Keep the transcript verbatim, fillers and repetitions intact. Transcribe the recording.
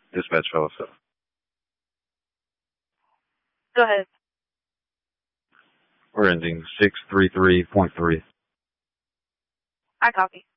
Dispatch fellow. Go ahead. We're ending six three three point three. I copy.